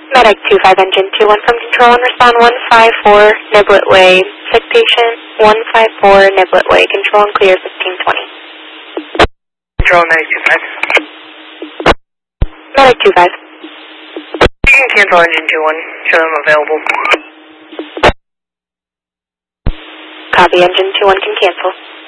Medic 25 Engine 21 from Control and respond 154 Niblet Way. Sick patient 154 Niblet Way. Control and clear 1520. Control Medic 25. Medic 25. You can cancel Engine 21. Show them available. Copy, Engine 21 can cancel.